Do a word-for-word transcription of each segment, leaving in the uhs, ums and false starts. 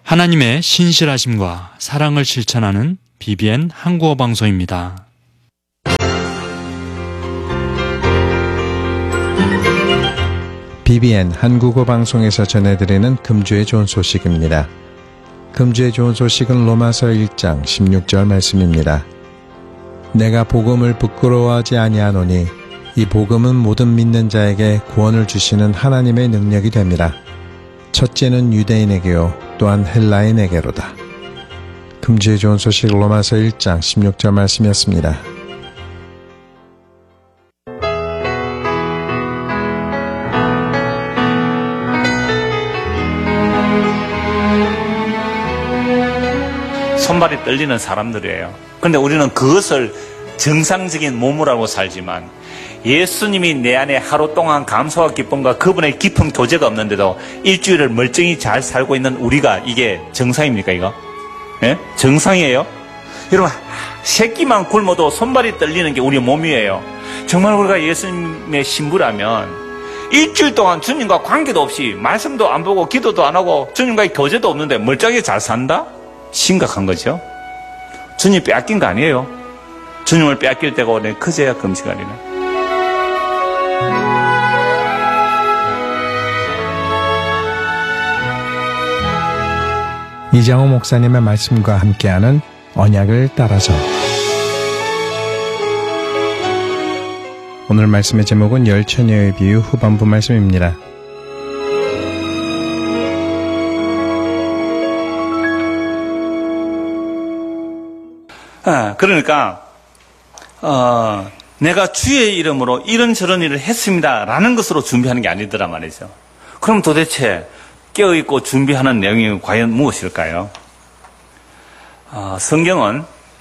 하나님의 신실하심과 사랑을 실천하는 비비엔 한국어 방송입니다. 비비엔 한국어 방송에서 전해드리는 금주의 좋은 소식입니다. 금주의 좋은 소식은 로마서 일 장 십육 절 말씀입니다. 내가 복음을 부끄러워하지 아니하노니 이 복음은 모든 믿는 자에게 구원을 주시는 하나님의 능력이 됩니다. 첫째는 유대인에게요 또한 헬라인에게로다. 금주의 좋은 소식 로마서 일 장 십육 절 말씀이었습니다. 손발이 떨리는 사람들이에요. 그런데 우리는 그것을 정상적인 몸을 알고 살지만 예수님이 내 안에 하루 동안 감사와 기쁨과 그분의 깊은 교제가 없는데도 일주일을 멀쩡히 잘 살고 있는 우리가 이게 정상입니까 이거? 예? 정상이에요? 여러분 새끼만 굶어도 손발이 떨리는 게 우리 몸이에요. 정말 우리가 예수님의 신부라면 일주일 동안 주님과 관계도 없이 말씀도 안 보고 기도도 안 하고 주님과의 교제도 없는데 멀쩡하게 잘 산다? 심각한 거죠. 주님 빼앗긴 거 아니에요. 주님을 빼앗길 때가 오네 그제야 금시간이네. 이장호 목사님의 말씀과 함께하는 언약을 따라서. 오늘 말씀의 제목은 열 처녀의 비유 후반부 말씀입니다. 아, 그러니까 어, 내가 주의 이름으로 이런저런 일을 했습니다 라는 것으로 준비하는 게 아니더란 말이죠. 그럼 도대체 깨어있고 준비하는 내용이 과연 무엇일까요? 어, 성경은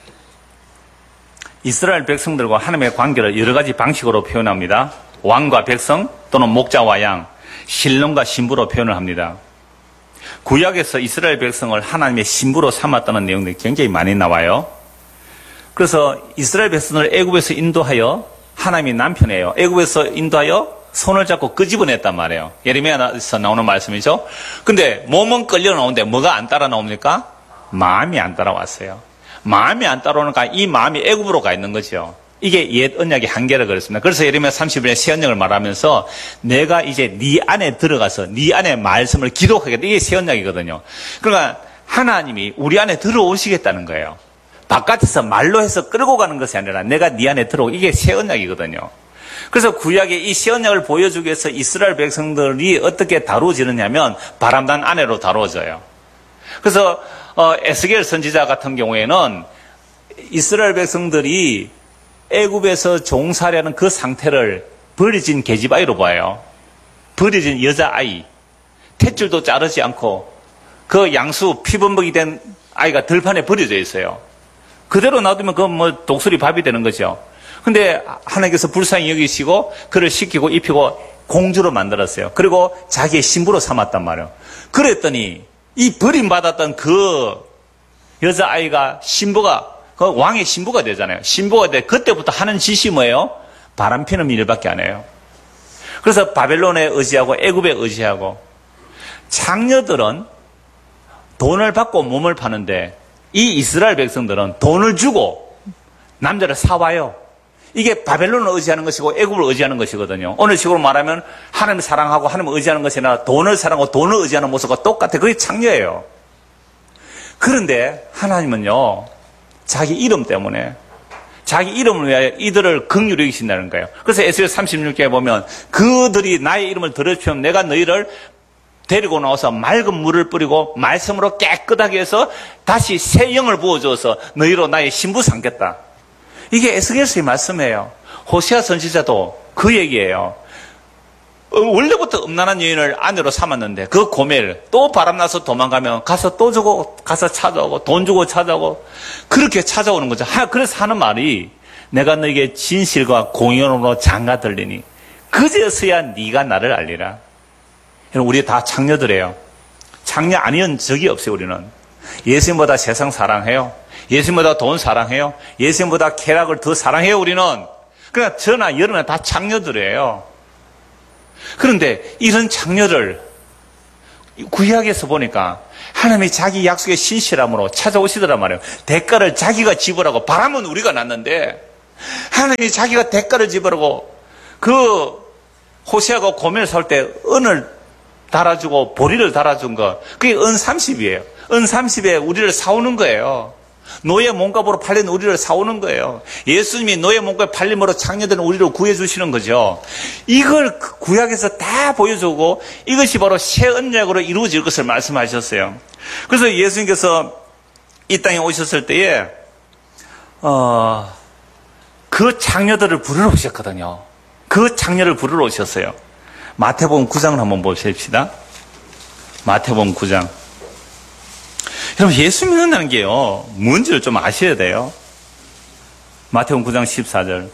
이스라엘 백성들과 하나님의 관계를 여러 가지 방식으로 표현합니다. 왕과 백성 또는 목자와 양, 신령과 신부로 표현을 합니다. 구약에서 이스라엘 백성을 하나님의 신부로 삼았다는 내용들이 굉장히 많이 나와요. 그래서 이스라엘 백성을 애굽에서 인도하여 하나님이 남편이에요. 애굽에서 인도하여 손을 잡고 끄집어냈단 말이에요. 예레미야에서 나오는 말씀이죠. 근데 몸은 끌려 나오는데 뭐가 안 따라 나옵니까? 마음이 안 따라왔어요. 마음이 안 따라오니까 이 마음이 애굽으로 가 있는 거죠. 이게 옛 언약의 한계라 그랬습니다. 그래서 예레미야 삼십 일에 새 언약을 말하면서 내가 이제 네 안에 들어가서 네 안에 말씀을 기록하겠다. 이게 새 언약이거든요. 그러니까 하나님이 우리 안에 들어오시겠다는 거예요. 바깥에서 말로 해서 끌고 가는 것이 아니라 내가 네 안에 들어오고 이게 새 언약이거든요. 그래서 구약의 이 새 언약을 보여주기 위해서 이스라엘 백성들이 어떻게 다루어지느냐면 바람단 아내로 다루어져요. 그래서 어, 에스겔 선지자 같은 경우에는 이스라엘 백성들이 애굽에서 종살이하는 그 상태를 버려진 계집아이로 봐요. 버려진 여자아이. 탯줄도 자르지 않고 그 양수 피범벅이 된 아이가 들판에 버려져 있어요. 그대로 놔두면 그 뭐 독수리 밥이 되는 거죠. 근데 하나님께서 불쌍히 여기시고 그를 시키고 입히고 공주로 만들었어요. 그리고 자기의 신부로 삼았단 말이에요. 그랬더니 이 버림받았던 그 여자아이가 신부가 그 왕의 신부가 되잖아요. 신부가 돼 그때부터 하는 짓이 뭐예요? 바람 피는 일밖에 안 해요. 그래서 바벨론에 의지하고 애굽에 의지하고 장녀들은 돈을 받고 몸을 파는데 이 이스라엘 백성들은 돈을 주고 남자를 사와요. 이게 바벨론을 의지하는 것이고 애굽을 의지하는 것이거든요. 오늘 식으로 말하면 하나님을 사랑하고 하나님을 의지하는 것이 아니라 돈을 사랑하고 돈을 의지하는 모습과 똑같아요. 그게 창녀예요. 그런데 하나님은요. 자기 이름 때문에 자기 이름을 위하여 이들을 긍휼히 여기신다는 거예요. 그래서 에스겔 삼십육 장에 보면 그들이 나의 이름을 더럽히면 내가 너희를 데리고 나와서 맑은 물을 뿌리고 말씀으로 깨끗하게 해서 다시 새 영을 부어줘서 너희로 나의 신부 삼겠다. 이게 에스겔서의 말씀이에요. 호세아 선지자도 그 얘기예요. 원래부터 음란한 여인을 아내로 삼았는데 그 고멜 또 바람나서 도망가면 가서 또 주고 가서 찾아오고 돈 주고 찾아오고 그렇게 찾아오는 거죠. 그래서 하는 말이 내가 너에게 진실과 공연으로 장가 들리니 그제서야 네가 나를 알리라. 우리 다 장녀들이에요. 장녀 아니은 적이 없어요. 우리는 예수님보다 세상 사랑해요. 예수님보다 돈 사랑해요. 예수님보다 쾌락을 더 사랑해요. 우리는. 그러니까 저나 여러나 다 장녀들이에요. 그런데 이런 장녀를 구약에서 보니까 하나님이 자기 약속의 신실함으로 찾아오시더란 말이에요. 대가를 자기가 지불하고, 바람은 우리가 났는데 하나님이 자기가 대가를 지불하고, 그 호세아가 고멜 살 때 은을 달아주고 보리를 달아준 거, 그게 은 삼십이에요. 은 삼십에 우리를 사오는 거예요. 노예 몸값으로 팔린 우리를 사오는 거예요. 예수님이 노예 몸값에 팔림으로 창녀된 우리를 구해주시는 거죠. 이걸 구약에서 다 보여주고 이것이 바로 새 언약으로 이루어질 것을 말씀하셨어요. 그래서 예수님께서 이 땅에 오셨을 때에 어, 그 창녀들을 부르러 오셨거든요. 그 창녀를 부르러 오셨어요. 마태복음 구 장을 한번 보십시다. 마태복음 구 장. 여러분, 예수 믿는다는 게요, 뭔지를 좀 아셔야 돼요. 마태복음 구 장 십사 절.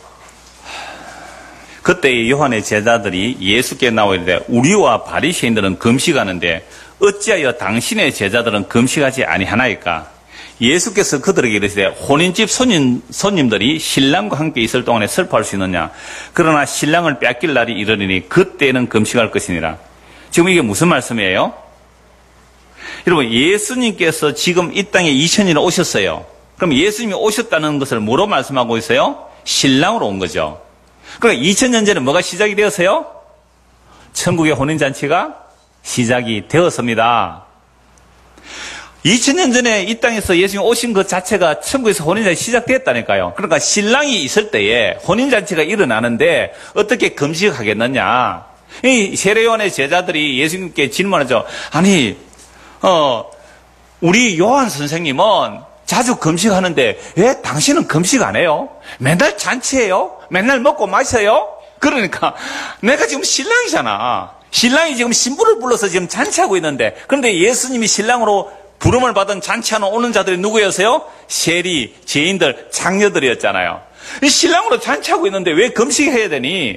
그때 요한의 제자들이 예수께 나와 이르되 우리와 바리새인들은 금식하는데 어찌하여 당신의 제자들은 금식하지 아니하나이까? 예수께서 그들에게 이르시되 혼인집 손님, 손님들이 신랑과 함께 있을 동안에 슬퍼할 수 있느냐? 그러나 신랑을 뺏길 날이 이르리니 그때는 금식할 것이니라. 지금 이게 무슨 말씀이에요? 여러분, 예수님께서 지금 이 땅에 이천 년에 오셨어요. 그럼 예수님이 오셨다는 것을 뭐로 말씀하고 있어요? 신랑으로 온 거죠. 그러니까 이천 년 전에 뭐가 시작이 되었어요? 천국의 혼인잔치가 시작이 되었습니다. 이천 년 전에 이 땅에서 예수님이 오신 것 자체가 천국에서 혼인잔치 시작됐다니까요. 그러니까 신랑이 있을 때에 혼인잔치가 일어나는데 어떻게 금식하겠느냐? 이 세례요한의 제자들이 예수님께 질문하죠. 아니, 어, 우리 요한 선생님은 자주 금식하는데 왜 당신은 금식 안 해요? 맨날 잔치해요? 맨날 먹고 마셔요? 그러니까 내가 지금 신랑이잖아. 신랑이 지금 신부를 불러서 지금 잔치하고 있는데, 그런데 예수님이 신랑으로 부름을 받은 잔치하는 오는 자들이 누구였어요? 세리, 죄인들, 장녀들이었잖아요. 이 신랑으로 잔치하고 있는데 왜 금식해야 되니?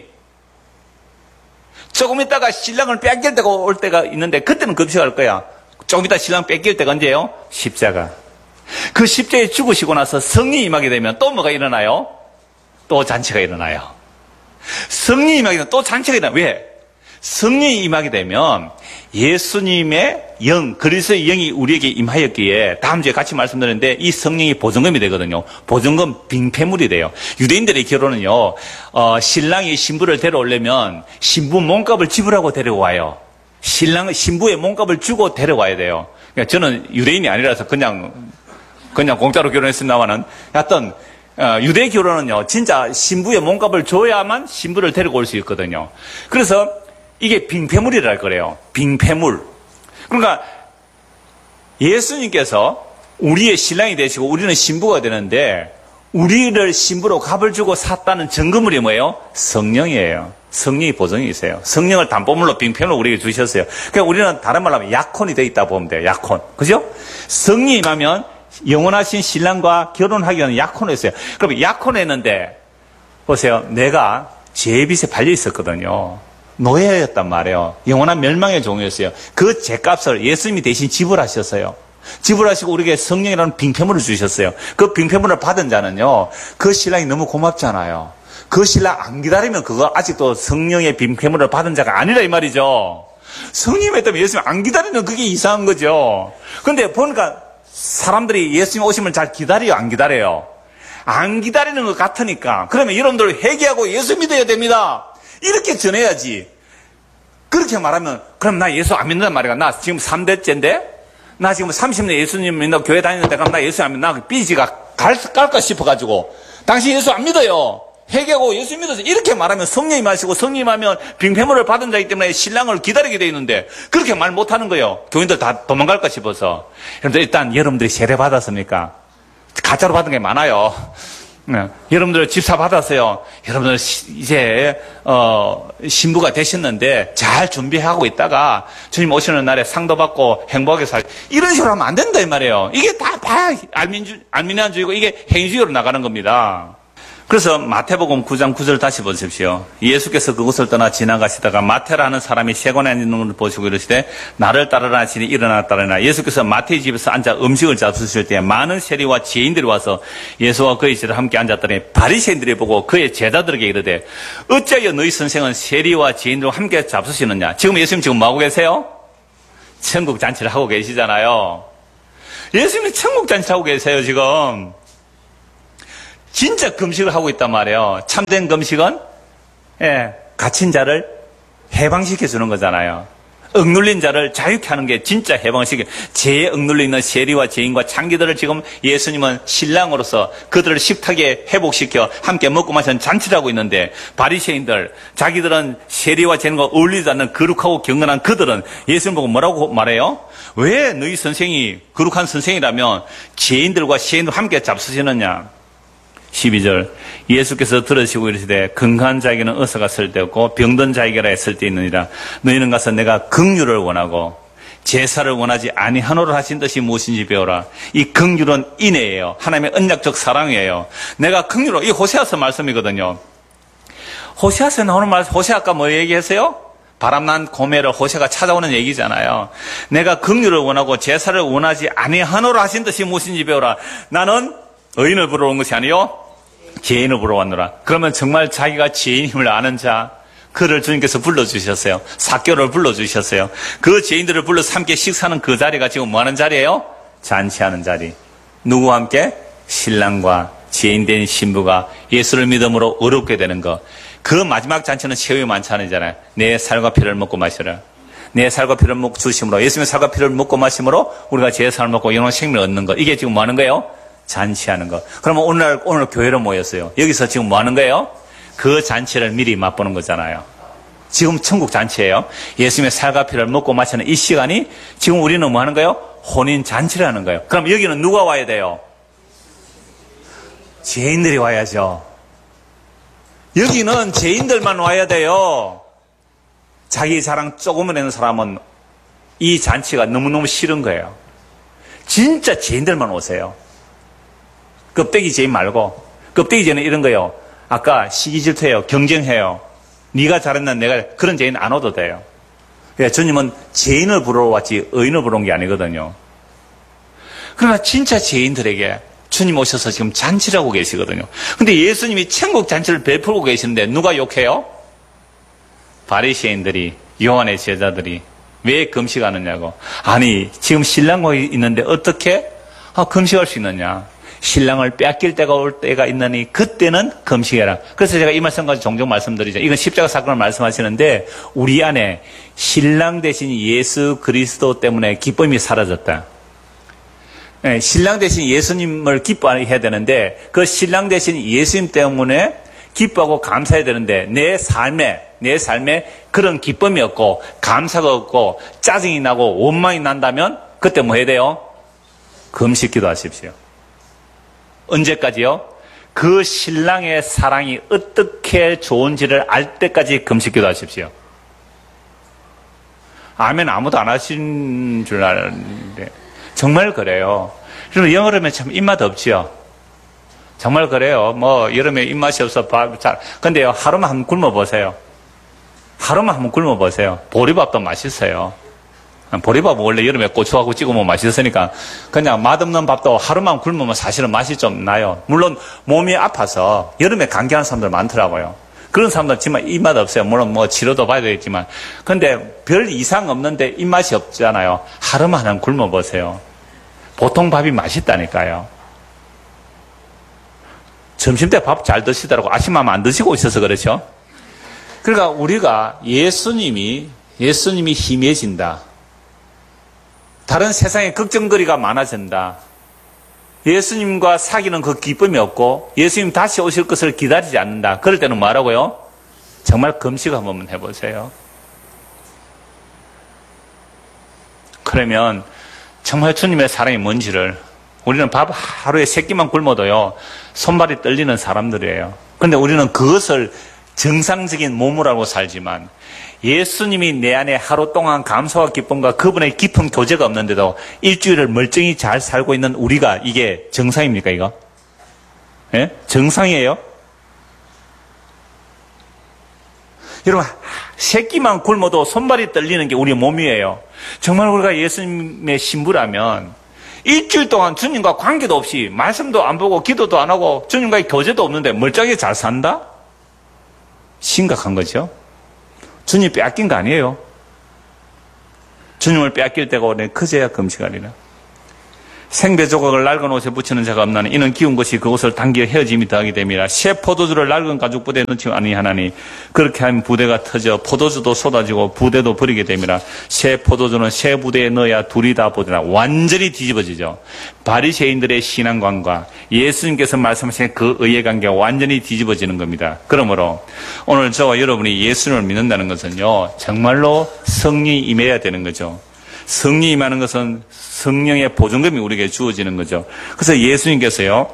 조금 있다가 신랑을 뺏길 때가 올 때가 있는데 그때는 금식할 거야. 조금 이따 신랑 뺏길 때가 언제예요? 십자가. 그 십자가에 죽으시고 나서 성령이 임하게 되면 또 뭐가 일어나요? 또 잔치가 일어나요. 성령이 임하게 되면 또 잔치가 일어나요. 왜? 성령이 임하게 되면 예수님의 영, 그리스도의 영이 우리에게 임하였기에 다음 주에 같이 말씀드렸는데 이 성령이 보증금이 되거든요. 보증금 빙패물이 돼요. 유대인들의 결혼은요, 어, 신랑이 신부를 데려오려면 신부 몸값을 지불하고 데려와요. 신랑, 신부의 몸값을 주고 데려와야 돼요. 그러니까 저는 유대인이 아니라서 그냥, 그냥 공짜로 결혼했습니다만은, 하여튼, 어, 유대 결혼은요, 진짜 신부의 몸값을 줘야만 신부를 데리고 올 수 있거든요. 그래서 이게 빙패물이라 그래요. 빙패물. 그러니까 예수님께서 우리의 신랑이 되시고 우리는 신부가 되는데, 우리를 신부로 값을 주고 샀다는 증거물이 뭐예요? 성령이에요. 성령이 보증이 있어요. 성령을 담보물로 빙패물로 우리에게 주셨어요. 그러니까 우리는 다른 말로 하면 약혼이 되어 있다 보면 돼요. 약혼. 그죠? 성령이 임하면 영원하신 신랑과 결혼하기 위한 약혼을 했어요. 그럼 약혼했는데, 보세요. 내가 죄의 빚에 발려 있었거든요. 노예였단 말이에요. 영원한 멸망의 종이었어요. 그 죄값을 예수님이 대신 지불하셨어요. 지불하시고 우리에게 성령이라는 빙패물을 주셨어요. 그 빙패물을 받은 자는요, 그 신랑이 너무 고맙잖아요. 그 신랑 안 기다리면 그거 아직도 성령의 빙패물을 받은 자가 아니라 이 말이죠. 성령이 했다면 예수님 안 기다리면 그게 이상한 거죠. 그런데 보니까 사람들이 예수님 오시면 잘 기다려요, 안 기다려요? 안 기다리는 것 같으니까. 그러면 여러분들 회개하고 예수 믿어야 됩니다. 이렇게 전해야지. 그렇게 말하면, 그럼 나 예수 안 믿는단 말이야. 나 지금 삼 대째인데? 나 지금 삼십 년 예수님 믿는다고 교회 다니는데, 그럼 나 예수 안 믿나? 삐지가 갈, 갈까 싶어가지고. 당신 예수 안 믿어요. 회개하고 예수 믿어서 이렇게 말하면 성령이 마시고 성령이 하면 빙패물을 받은 자이기 때문에 신랑을 기다리게 돼 있는데, 그렇게 말 못하는 거예요. 교인들 다 도망갈까 싶어서. 그런데 일단 여러분들이 세례 받았습니까? 가짜로 받은 게 많아요. 네. 여러분들 집사 받았어요. 여러분들 이제 어, 신부가 되셨는데 잘 준비하고 있다가 주님 오시는 날에 상도 받고 행복하게 살, 이런 식으로 하면 안 된다 이 말이에요. 이게 다 다 알민주 알미니안주의고 이게 행위주의로 나가는 겁니다. 그래서 마태복음 구 장 구 절 다시 보십시오. 예수께서 그곳을 떠나 지나가시다가 마태라는 사람이 세관에 앉는 것을 보시고 이르시되 나를 따르라 하시니 일어나 따르나. 예수께서 마태의 집에서 앉아 음식을 잡수실 때 많은 세리와 지인들이 와서 예수와 그의 제자 함께 앉았더니 바리새인들이 보고 그의 제자들에게 이르되 어찌하여 너희 선생은 세리와 지인들과 함께 잡수시느냐. 지금 예수님 지금 뭐하고 계세요? 천국 잔치를 하고 계시잖아요. 예수님이 천국 잔치를 하고 계세요, 지금. 진짜 금식을 하고 있단 말이에요. 참된 금식은, 예, 갇힌 자를 해방시켜 주는 거잖아요. 억눌린 자를 자유케 하는 게 진짜 해방시켜. 죄에 억눌려 있는 세리와 죄인과 창기들을 지금 예수님은 신랑으로서 그들을 식탁에 회복시켜 함께 먹고 마시는 잔치를 하고 있는데, 바리새인들, 자기들은 세리와 죄인과 어울리지 않는 거룩하고 경건한 그들은 예수님 보고 뭐라고 말해요? 왜 너희 선생이 거룩한 선생이라면 죄인들과 세인들 함께 잡수시느냐? 십이 절, 예수께서 들으시고 이르시되 건강한 자에게는 의사가 쓸데없고 병든 자에게라 쓸데 있느니라. 너희는 가서 내가 긍휼을 원하고 제사를 원하지 아니하노라 하신 뜻이 무엇인지 배우라. 이 긍휼은 인애예요. 하나님의 언약적 사랑이에요. 내가 긍휼로, 이 호세아서 말씀이거든요. 호세아서에 나오는 말, 호세 아까 뭐 얘기했어요? 바람난 고매를 호세가 찾아오는 얘기잖아요. 내가 긍휼을 원하고 제사를 원하지 아니하노라 하신 뜻이 무엇인지 배우라. 나는 의인을 부르러 온 것이 아니요 죄인을 부르러 왔노라. 그러면 정말 자기가 죄인임을 아는 자, 그를 주님께서 불러주셨어요. 삭개를 불러주셨어요. 그 죄인들을 불러서 함께 식사하는 그 자리가 지금 뭐 하는 자리예요? 잔치하는 자리. 누구와 함께? 신랑과 죄인된 신부가 예수를 믿음으로 의롭게 되는 것. 그 마지막 잔치는 최후의 만찬이잖아요. 내 살과 피를 먹고 마시라. 내 살과 피를 먹고 주심으로, 예수님의 살과 피를 먹고 마심으로 우리가 제 살을 먹고 영원한 생명을 얻는 것. 이게 지금 뭐 하는 거예요? 잔치하는 것. 그러면 오늘, 오늘 교회로 모였어요. 여기서 지금 뭐 하는 거예요? 그 잔치를 미리 맛보는 거잖아요. 지금 천국 잔치예요. 예수님의 살과 피를 먹고 마시는 이 시간이 지금 우리는 뭐 하는 거예요? 혼인 잔치를 하는 거예요. 그럼 여기는 누가 와야 돼요? 죄인들이 와야죠. 여기는 죄인들만 와야 돼요. 자기 자랑 조금만 하는 사람은 이 잔치가 너무너무 싫은 거예요. 진짜 죄인들만 오세요. 껍데기 죄인 말고. 껍데기 죄는 이런 거예요. 아까 시기 질투해요. 경쟁해요. 네가 잘했나 내가, 그런 죄인 안 와도 돼요. 그러니까 주님은 죄인을 부르러 왔지 의인을 부르러 온 게 아니거든요. 그러나 진짜 죄인들에게 주님 오셔서 지금 잔치를 하고 계시거든요. 근데 예수님이 천국 잔치를 베풀고 계시는데 누가 욕해요? 바리새인들이, 요한의 제자들이 왜 금식하느냐고. 아니, 지금 신랑과 있는데 어떻게 아, 금식할 수 있느냐. 신랑을 뺏길 때가 올 때가 있느니 그때는 금식해라. 그래서 제가 이 말씀까지 종종 말씀드리죠. 이건 십자가 사건을 말씀하시는데 우리 안에 신랑 대신 예수 그리스도 때문에 기쁨이 사라졌다. 네, 신랑 대신 예수님을 기뻐해야 되는데 그 신랑 대신 예수님 때문에 기뻐하고 감사해야 되는데 내 삶에 내 삶에 그런 기쁨이 없고 감사가 없고 짜증이 나고 원망이 난다면 그때 뭐 해야 돼요? 금식 기도하십시오. 언제까지요? 그 신랑의 사랑이 어떻게 좋은지를 알 때까지 금식 기도하십시오. 아멘 아무도 안 하신 줄 알았는데 정말 그래요. 그리고 여름에 참 입맛 없지요. 정말 그래요. 뭐 여름에 입맛이 없어 밥 잘. 근데요 하루만 한번 굶어보세요. 하루만 한번 굶어보세요. 보리밥도 맛있어요. 보리밥은 원래 여름에 고추하고 찍어 먹으면 맛있으니까 그냥 맛없는 밥도 하루만 굶으면 사실은 맛이 좀 나요. 물론 몸이 아파서 여름에 감기하는 사람들 많더라고요. 그런 사람들 정말 입맛 없어요. 물론 뭐 치료도 받아야 되겠지만 근데 별 이상 없는데 입맛이 없잖아요. 하루만 한번 굶어보세요. 보통 밥이 맛있다니까요. 점심때 밥 잘 드시더라고. 아침만 안 드시고 있어서 그렇죠. 그러니까 우리가 예수님이 예수님이 희미해진다. 다른 세상에 걱정거리가 많아진다. 예수님과 사귀는 그 기쁨이 없고 예수님 다시 오실 것을 기다리지 않는다. 그럴 때는 뭐라고요? 정말 금식 한 번만 해보세요. 그러면 정말 주님의 사랑이 뭔지를 우리는 밥 하루에 세 끼만 굶어도요 손발이 떨리는 사람들이에요. 그런데 우리는 그것을 정상적인 몸으로 알고 살지만 예수님이 내 안에 하루 동안 감사와 기쁨과 그분의 깊은 교제가 없는데도 일주일을 멀쩡히 잘 살고 있는 우리가 이게 정상입니까 이거? 예? 정상이에요? 여러분 세 끼만 굶어도 손발이 떨리는 게 우리 몸이에요. 정말 우리가 예수님의 신부라면 일주일 동안 주님과 관계도 없이 말씀도 안 보고 기도도 안 하고 주님과의 교제도 없는데 멀쩡하게 잘 산다? 심각한 거죠. 주님 빼앗긴 거 아니에요. 주님을 빼앗길 때가 오래 그제야 금식하리라. 생배 조각을 낡은 옷에 붙이는 자가 없나니 이는 기운 것이 그것을 당겨 헤어짐이 더하게 됨이라. 새 포도주를 낡은 가죽 부대에 넣지 아니하나니 그렇게 하면 부대가 터져 포도주도 쏟아지고 부대도 버리게 됨이라. 새 포도주는 새 부대에 넣어야 둘이 다 보더라. 완전히 뒤집어지죠. 바리새인들의 신앙관과 예수님께서 말씀하신 그 의의 관계가 완전히 뒤집어지는 겁니다. 그러므로 오늘 저와 여러분이 예수님을 믿는다는 것은요, 정말로 성령이 임해야 되는 거죠. 성령이 임하는 것은 성령의 보증금이 우리에게 주어지는 거죠. 그래서 예수님께서요,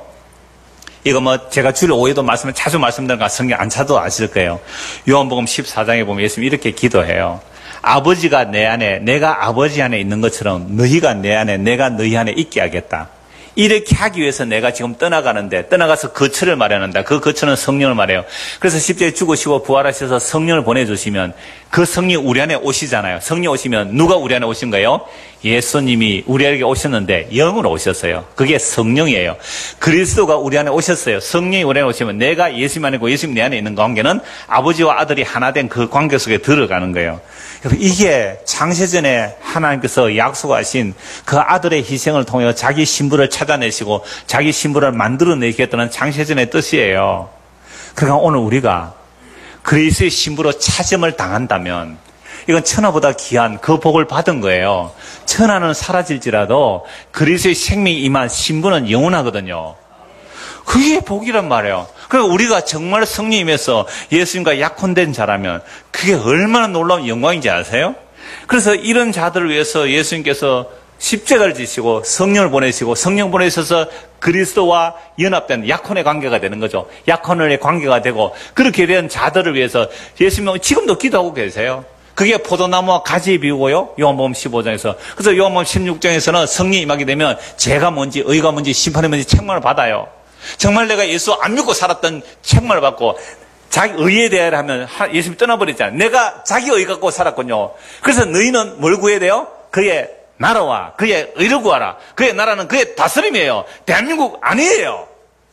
이거 뭐 제가 주일 오후에도 말씀을 자주 말씀드리니까 성경 안 찾아도 아실 거예요. 요한복음 십사 장에 보면 예수님이 이렇게 기도해요. 아버지가 내 안에, 내가 아버지 안에 있는 것처럼 너희가 내 안에, 내가 너희 안에 있게 하겠다. 이렇게 하기 위해서 내가 지금 떠나가는데, 떠나가서 거처를 마련한다. 그 거처는 성령을 말해요. 그래서 십자가에 죽으시고 부활하셔서 성령을 보내주시면 그 성령이 우리 안에 오시잖아요. 성령 오시면 누가 우리 안에 오신 거예요? 예수님이 우리에게 오셨는데 영으로 오셨어요. 그게 성령이에요. 그리스도가 우리 안에 오셨어요. 성령이 우리 안에 오시면 내가 예수님 안에 있고 예수님 내 안에 있는 관계는 아버지와 아들이 하나 된 그 관계 속에 들어가는 거예요. 이게 창세전에 하나님께서 약속하신 그 아들의 희생을 통해 자기 신부를 찾아내시고 자기 신부를 만들어내겠다는 창세전의 뜻이에요. 그러니까 오늘 우리가 그리스도의 신부로 찾음을 당한다면 이건 천하보다 귀한 그 복을 받은 거예요. 천하는 사라질지라도 그리스도의 생명이 임한 신부는 영원하거든요. 그게 복이란 말이에요. 그러니까 우리가 정말 성령님에서 예수님과 약혼된 자라면 그게 얼마나 놀라운 영광인지 아세요? 그래서 이런 자들을 위해서 예수님께서 십자가를 지시고 성령을 보내시고 성령 보내셔서 그리스도와 연합된 약혼의 관계가 되는 거죠. 약혼의 관계가 되고 그렇게 된 자들을 위해서 예수님은 지금도 기도하고 계세요. 그게 포도나무와 가지에 비우고요. 요한복음 십오 장에서. 그래서 요한복음 십육 장에서는 성령이 임하게 되면 죄가 뭔지 의가 뭔지 심판이 뭔지 책망을 받아요. 정말 내가 예수 안 믿고 살았던 책망을 받고 자기 의에 대하여 하면 예수님이 떠나버렸잖아요. 내가 자기 의 갖고 살았군요. 그래서 너희는 뭘 구해야 돼요? 그의 나라와 그의 의를 구하라. 그의 나라는 그의 다스림이에요. 대한민국 아니에요.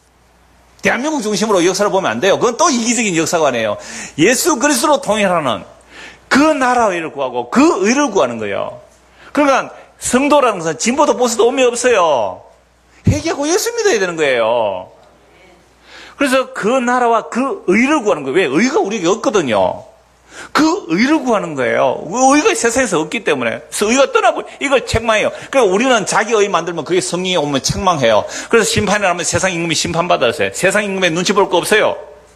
대한민국 중심으로 역사를 보면 안 돼요. 그건 또 이기적인 역사관이에요. 예수 그리스도로 통일하는 그 나라의 의를 구하고 그 의를 구하는 거예요. 그러니까 성도라는 것은 진보도 보수도 의미 없어요. 회개하고 예수 믿어야 되는 거예요. 그래서 그 나라와 그 의를 구하는 거예요. 왜? 의가 우리에게 없거든요. 그 의를 구하는 거예요. 의가 세상에서 없기 때문에. 그래서 의가 떠나버려. 이걸 책망해요. 그러니까 우리는 자기 의 만들면 그게 성령이 오면 책망해요. 그래서 심판이 나면 세상 임금이 심판받았어요. 세상 임금에 눈치 볼 거 없어요.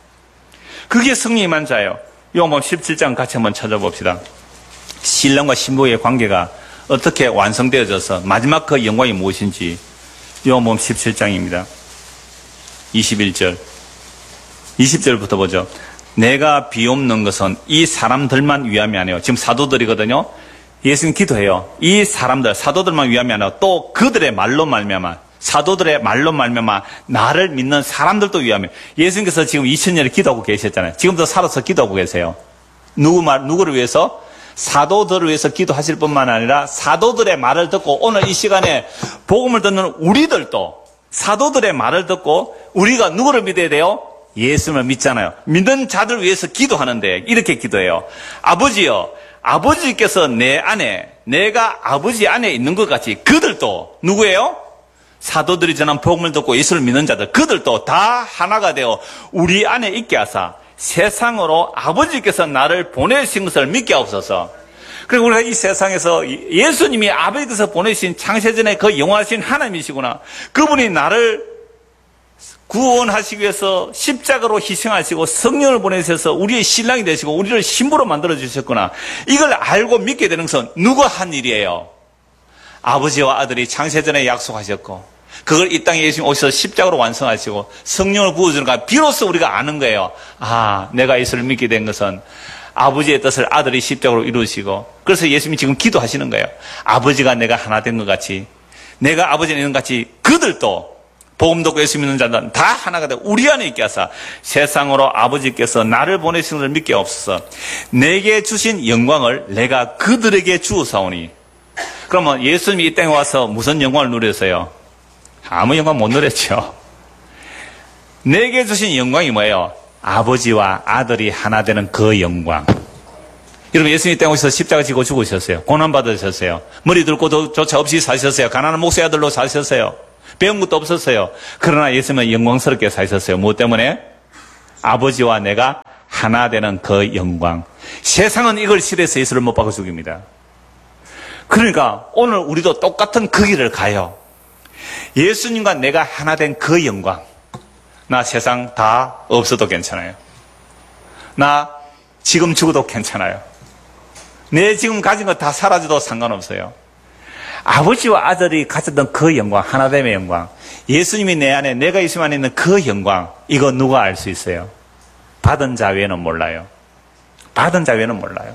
그게 성령이 임한 자예요. 요한복음 십칠 장 같이 한번 찾아봅시다. 신랑과 신부의 관계가 어떻게 완성되어져서 마지막 그 영광이 무엇인지 요한복음 십칠 장입니다. 이십일 절 이십 절부터 보죠. 내가 비옵는 것은 이 사람들만 위함이 아니에요. 지금 사도들이거든요. 예수님 기도해요. 이 사람들 사도들만 위함이 아니라 또 그들의 말로 말미암아 사도들의 말로 말미암아 나를 믿는 사람들도 위함이에요. 예수님께서 지금 이천 년을 기도하고 계셨잖아요. 지금도 살아서 기도하고 계세요. 누구 말 누구를 위해서? 사도들을 위해서 기도하실 뿐만 아니라 사도들의 말을 듣고 오늘 이 시간에 복음을 듣는 우리들도 사도들의 말을 듣고 우리가 누구를 믿어야 돼요? 예수님을 믿잖아요. 믿는 자들 위해서 기도하는데 이렇게 기도해요. 아버지여, 아버지께서 내 안에 내가 아버지 안에 있는 것 같이 그들도 누구예요? 사도들이 전한 복음을 듣고 예수를 믿는 자들 그들도 다 하나가 되어 우리 안에 있게 하사 세상으로 아버지께서 나를 보내신 것을 믿게 하옵소서. 그리고 우리가 이 세상에서 예수님이 아버지께서 보내신 창세전에 그 영원하신 하나님이시구나. 그분이 나를 구원하시기 위해서 십자가로 희생하시고 성령을 보내셔서 우리의 신랑이 되시고 우리를 신부로 만들어 주셨구나. 이걸 알고 믿게 되는 것은 누가 한 일이에요? 아버지와 아들이 창세전에 약속하셨고 그걸 이 땅에 예수님 오셔서 십자가로 완성하시고 성령을 부어주니까 비로소 우리가 아는 거예요. 아, 내가 예수를 믿게 된 것은 아버지의 뜻을 아들이 십자가로 이루시고 그래서 예수님이 지금 기도하시는 거예요. 아버지가 내가 하나 된 것 같이 내가 아버지에 있는 것 같이 그들도 복음 듣고 예수 믿는 자들은 다 하나가 되고 우리 안에 있게 하사 세상으로 아버지께서 나를 보내신 것을 믿게 없어서 내게 주신 영광을 내가 그들에게 주사오니. 그러면 예수님이 이 땅에 와서 무슨 영광을 누렸어요? 아무 영광 못 누렸죠. 내게 주신 영광이 뭐예요? 아버지와 아들이 하나 되는 그 영광. 여러분, 예수님이 땅에 오셔서 십자가 지고 죽으셨어요. 고난받으셨어요. 머리 들고 조차 없이 사셨어요. 가난한 목사 아들로 사셨어요. 배운 것도 없었어요. 그러나 예수님은 영광스럽게 사셨어요. 무엇 때문에? 아버지와 내가 하나 되는 그 영광. 세상은 이걸 싫어해서 예수를 못 박아 죽입니다. 그러니까 오늘 우리도 똑같은 그 길을 가요. 예수님과 내가 하나 된 그 영광. 나 세상 다 없어도 괜찮아요. 나 지금 죽어도 괜찮아요. 내 지금 가진 거 다 사라져도 상관없어요. 아버지와 아들이 가졌던 그 영광, 하나됨의 영광, 예수님이 내 안에, 내가 예수님 안에 있는 그 영광, 이거 누가 알 수 있어요? 받은 자 외에는 몰라요. 받은 자 외에는 몰라요.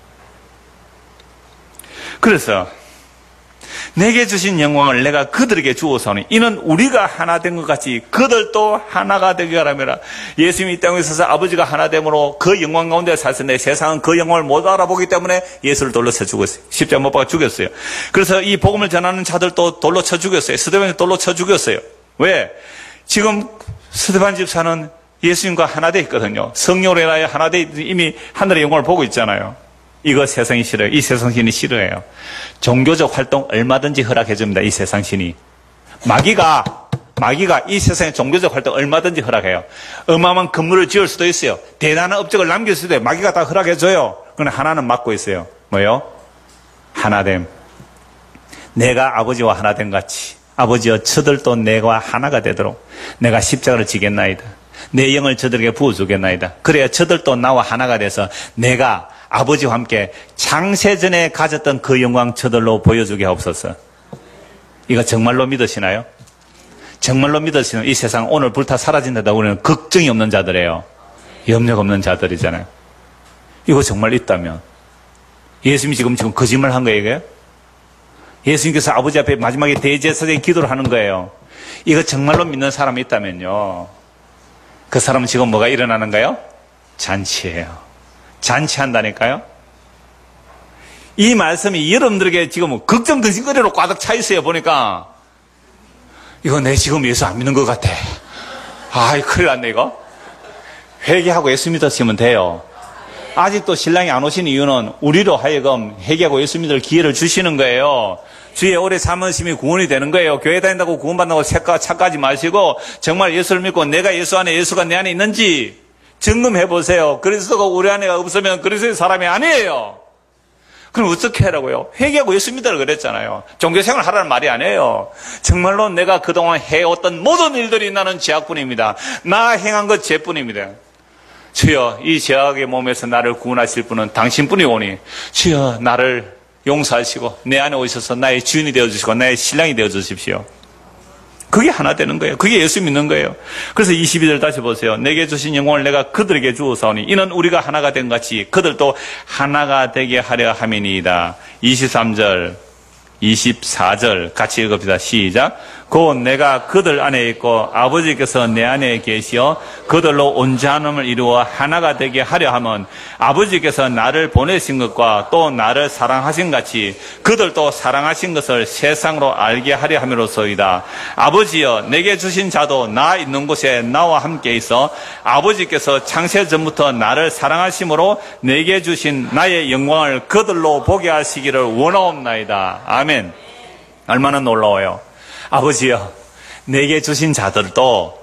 그래서 내게 주신 영광을 내가 그들에게 주어서니 이는 우리가 하나 된 것 같이 그들도 하나가 되게 하라며라. 예수님이 이 땅에 있어서 아버지가 하나됨으로 그 영광 가운데 사셨는데 세상은 그 영광을 못 알아보기 때문에 예수를 돌로 쳐 죽었어요. 십자가 못 박아 죽였어요. 그래서 이 복음을 전하는 자들도 돌로 쳐 죽였어요. 스데반을 돌로 쳐 죽였어요. 왜? 지금 스데반 집사는 예수님과 하나 돼 있거든요. 성령으로 인하여 하나 돼 이미 하늘의 영광을 보고 있잖아요. 이거 세상이 싫어요. 이 세상 신이 싫어해요. 종교적 활동 얼마든지 허락해 줍니다. 이 세상 신이. 마귀가 마귀가 이 세상의 종교적 활동 얼마든지 허락해요. 어마어마한 건물을 지을 수도 있어요. 대단한 업적을 남길 수도 있어요. 마귀가 다 허락해 줘요. 그런데 하나는 막고 있어요. 뭐요? 하나됨. 내가 아버지와 하나됨 같이 아버지여 저들도 내가 하나가 되도록 내가 십자가를 지겠나이다. 내 영을 저들에게 부어주겠나이다. 그래야 저들도 나와 하나가 돼서 내가 아버지와 함께 창세전에 가졌던 그 영광 저들로 보여주게 하옵소서. 이거 정말로 믿으시나요? 정말로 믿으시는 이 세상 오늘 불타 사라진다고 우리는 걱정이 없는 자들이에요. 염려가 없는 자들이잖아요. 이거 정말 있다면 예수님이 지금 지금 거짓말 한 거예요, 이게? 예수님께서 아버지 앞에 마지막에 대제사장의 기도를 하는 거예요. 이거 정말로 믿는 사람이 있다면요. 그 사람은 지금 뭐가 일어나는가요? 잔치예요. 잔치한다니까요. 이 말씀이 여러분들에게 지금 걱정 근심거리로 꽉 차 있어요. 보니까 이거 내 지금 예수 안 믿는 것 같아. 아이 큰일 났네 이거. 회개하고 예수 믿으시면 돼요. 아직도 신랑이 안 오신 이유는 우리로 하여금 회개하고 예수 믿을 기회를 주시는 거예요. 주의 오래 참으심이 구원이 되는 거예요. 교회 다닌다고 구원받는다고 착각, 착각하지 마시고 정말 예수를 믿고 내가 예수 안에 예수가 내 안에 있는지 점검해 보세요. 그리스도가 우리 안에 없으면 그리스도의 사람이 아니에요. 그럼 어떻게 하라고요? 회개하고 예수 믿으라고 그랬잖아요. 종교생활 하라는 말이 아니에요. 정말로 내가 그동안 해왔던 모든 일들이 나는 죄악뿐입니다. 나 행한 것 죄뿐입니다. 주여 이 죄악의 몸에서 나를 구원하실 분은 당신뿐이 오니 주여 나를 용서하시고 내 안에 오셔서 나의 주인이 되어주시고 나의 신랑이 되어주십시오. 그게 하나 되는 거예요. 그게 예수 믿는 거예요. 그래서 이십이 절 다시 보세요. 내게 주신 영광을 내가 그들에게 주었사오니 이는 우리가 하나가 된 같이 그들도 하나가 되게 하려 함이니이다. 이십삼 절 이십사 절 같이 읽읍시다. 시작. 곧 내가 그들 안에 있고 아버지께서 내 안에 계시어 그들로 온전함을 이루어 하나가 되게 하려 함은 아버지께서 나를 보내신 것과 또 나를 사랑하신 같이 그들도 사랑하신 것을 세상으로 알게 하려 함이로소이다. 아버지여 내게 주신 자도 나 있는 곳에 나와 함께 있어 아버지께서 창세 전부터 나를 사랑하심으로 내게 주신 나의 영광을 그들로 보게 하시기를 원하옵나이다. 아멘. 얼마나 놀라워요. 아버지여 내게 주신 자들도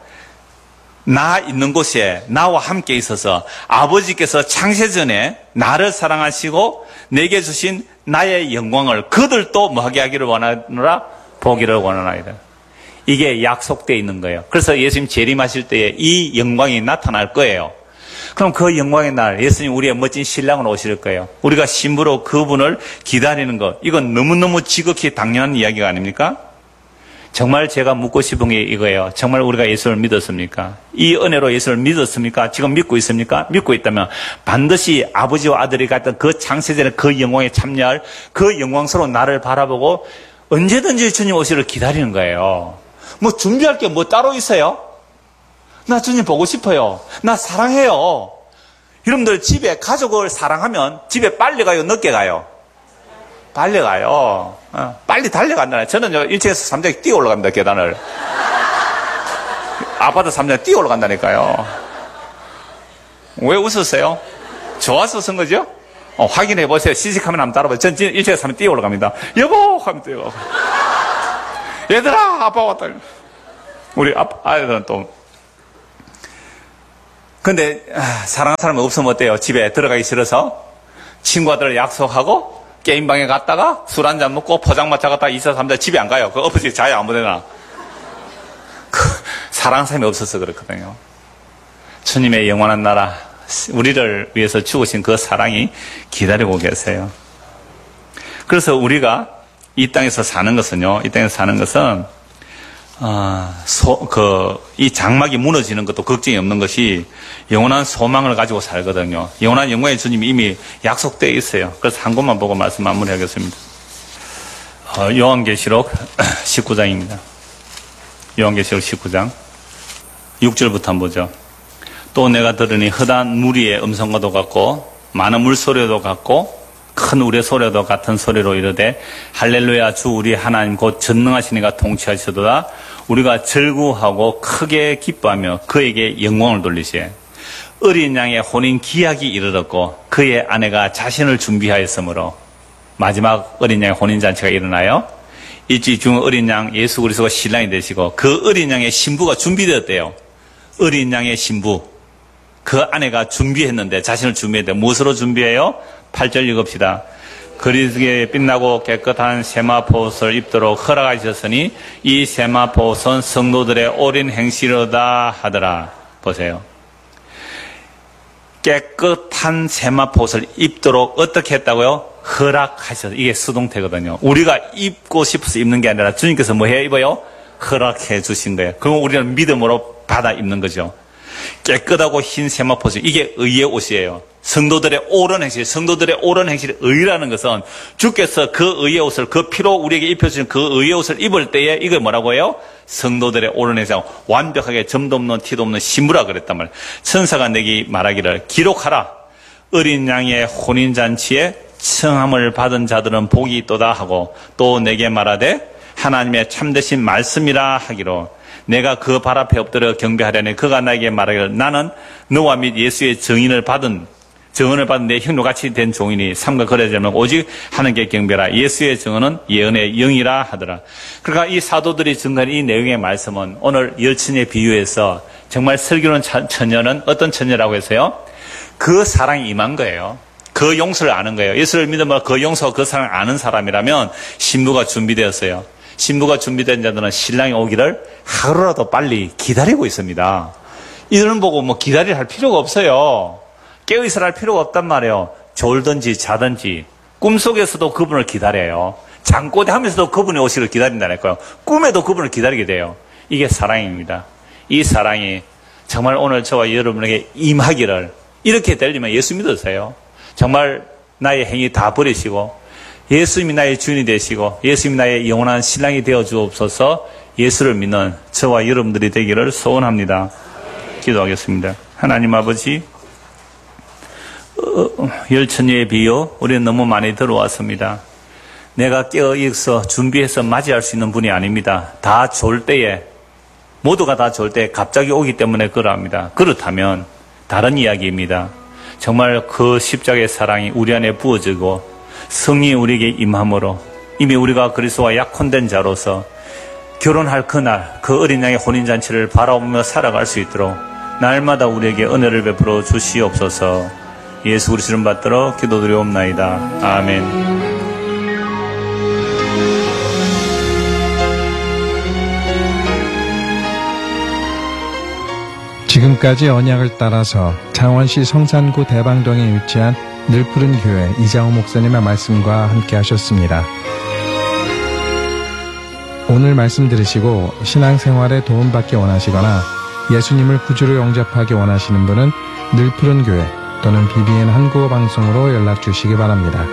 나 있는 곳에 나와 함께 있어서 아버지께서 창세전에 나를 사랑하시고 내게 주신 나의 영광을 그들도 뭐하게 하기를 원하노라? 보기를 원하나이다. 이게 약속되어 있는 거예요. 그래서 예수님 재림하실 때에 이 영광이 나타날 거예요. 그럼 그 영광의 날 예수님 우리의 멋진 신랑으로 오실 거예요. 우리가 신부로 그분을 기다리는 것, 이건 너무너무 지극히 당연한 이야기가 아닙니까? 정말 제가 묻고 싶은 게 이거예요. 정말 우리가 예수를 믿었습니까? 이 은혜로 예수를 믿었습니까? 지금 믿고 있습니까? 믿고 있다면 반드시 아버지와 아들이 갔던 그 창세전의 그 영광에 참여할 그 영광스러운 나를 바라보고 언제든지 주님 오시를 기다리는 거예요. 뭐 준비할 게 뭐 따로 있어요? 나 주님 보고 싶어요. 나 사랑해요. 여러분들 집에 가족을 사랑하면 집에 빨리 가요? 늦게 가요? 빨리 가요. 어, 빨리 달려간다네. 저는 일 층에서 삼 층에 뛰어 올라갑니다. 계단을. 아파트 삼 층에 뛰어 올라간다니까요. 왜 웃으세요? 좋아서 쓴 거죠? 어, 확인해 보세요. 씨씨카메라 한번 따라봐요. 전 일찍 하면 뛰어 올라갑니다. 여보! 하면 뛰어 올라가고. 얘들아! 아빠 왔다. 우리 아빠, 아이들은 또. 근데, 아, 사랑하는 사람이 없으면 어때요? 집에 들어가기 싫어서? 친구들 약속하고, 게임방에 갔다가, 술 한잔 먹고, 포장마차 갔다가, 이사 삼자 집에 안 가요. 그 엎어지게 자요, 아무 데나. 그, 사랑하는 사람이 없어서 그렇거든요. 주님의 영원한 나라, 우리를 위해서 죽으신 그 사랑이 기다리고 계세요. 그래서 우리가 이 땅에서 사는 것은요, 이 땅에서 사는 것은, 어, 소, 그, 이 장막이 무너지는 것도 걱정이 없는 것이 영원한 소망을 가지고 살거든요. 영원한 영광의 주님이 이미 약속되어 있어요. 그래서 한 곳만 보고 말씀 마무리하겠습니다. 어, 요한계시록 십구 장입니다. 요한계시록 십구 장. 육 절부터 한번 보죠. 또 내가 들으니 흑한 무리의 음성과도 같고 많은 물소리도 같고 큰 우레 소리도 같은 소리로 이르되 할렐루야 주 우리 하나님 곧 전능하신 이가 통치하시도다. 우리가 즐거워하고 크게 기뻐하며 그에게 영광을 돌리시에. 어린 양의 혼인 기약이 이르렀고 그의 아내가 자신을 준비하였으므로 마지막 어린 양의 혼인 잔치가 일어나요. 일찍 죽은 어린 양 예수 그리스도가 신랑이 되시고 그 어린 양의 신부가 준비되었대요. 어린 양의 신부. 그 아내가 준비했는데 자신을 준비했는데 무엇으로 준비해요? 팔 절 읽읍시다. 그리스도에 빛나고 깨끗한 세마포옷을 입도록 허락하셨으니 이 세마포옷은 성도들의 옳은 행실이로다 하더라. 보세요. 깨끗한 세마포옷을 입도록 어떻게 했다고요? 허락하셨어요. 이게 수동태거든요. 우리가 입고 싶어서 입는 게 아니라 주님께서 뭐 해 입어요? 허락해 주신 거예요. 그럼 우리는 믿음으로 받아 입는 거죠. 깨끗하고 흰 세마포옷, 이게 의의 옷이에요. 성도들의 옳은 행실, 성도들의 옳은 행실이 의라는 것은 주께서 그 의의 옷을, 그 피로 우리에게 입혀주신 그 의의 옷을 입을 때에 이걸 뭐라고 해요? 성도들의 옳은 행실, 완벽하게 점도 없는 티도 없는 신부라 그랬단 말이에요. 천사가 내게 말하기를 기록하라. 어린 양의 혼인잔치에 청함을 받은 자들은 복이 있도다 하고 또 내게 말하되 하나님의 참되신 말씀이라 하기로 내가 그 발 앞에 엎드려 경배하려니 그가 나에게 말하기를 나는 너와 및 예수의 증인을 받은 증언을 받은 내 형로같이 된 종이니 삼가 거래자면 오직 하나님께 경배라. 예수의 증언은 예언의 영이라 하더라. 그러니까 이 사도들이 증거한 이 내용의 말씀은 오늘 열처녀에 비유해서 정말 슬기로운 처녀는 어떤 처녀라고 해서요? 그 사랑이 임한 거예요. 그 용서를 아는 거예요. 예수를 믿으면 그 용서와 그 사랑을 아는 사람이라면 신부가 준비되었어요. 신부가 준비된 자들은 신랑이 오기를 하루라도 빨리 기다리고 있습니다. 이들은 보고 뭐 기다릴 할 필요가 없어요. 깨어있으라 할 필요가 없단 말이에요. 졸든지 자든지 꿈속에서도 그분을 기다려요. 잠꼬대 하면서도 그분이 오시기를 기다린다니까요. 꿈에도 그분을 기다리게 돼요. 이게 사랑입니다. 이 사랑이 정말 오늘 저와 여러분에게 임하기를 이렇게 되려면 예수 믿으세요. 정말 나의 행위 다 버리시고 예수님이 나의 주인이 되시고 예수님이 나의 영원한 신랑이 되어 주옵소서. 예수를 믿는 저와 여러분들이 되기를 소원합니다. 기도하겠습니다. 하나님 아버지, 어, 열처녀의 비유 우리는 너무 많이 들어왔습니다. 내가 깨어있어 준비해서 맞이할 수 있는 분이 아닙니다. 다 좋을 때에, 모두가 다 좋을 때 갑자기 오기 때문에 그러합니다. 그렇다면 다른 이야기입니다. 정말 그 십자가의 사랑이 우리 안에 부어지고 성이 우리에게 임함으로 이미 우리가 그리스도와 약혼된 자로서 결혼할 그날 그 어린 양의 혼인잔치를 바라보며 살아갈 수 있도록 날마다 우리에게 은혜를 베풀어 주시옵소서. 예수 그리스도를 받들어 기도드리옵나이다. 아멘. 지금까지 언약을 따라서 창원시 성산구 대방동에 위치한 늘푸른 교회 이장호 목사님의 말씀과 함께 하셨습니다. 오늘 말씀 들으시고 신앙생활에 도움받기 원하시거나 예수님을 구주로 영접하기 원하시는 분은 늘푸른 교회 또는 비비엔 한국어 방송으로 연락 주시기 바랍니다.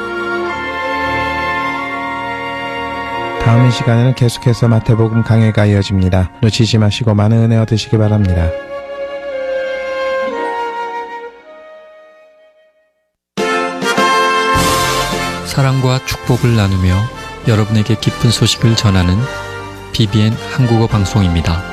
다음 이 시간에는 계속해서 마태복음 강해가 이어집니다. 놓치지 마시고 많은 은혜 얻으시기 바랍니다. 사랑과 축복을 나누며 여러분에게 기쁜 소식을 전하는 비비엔 한국어 방송입니다.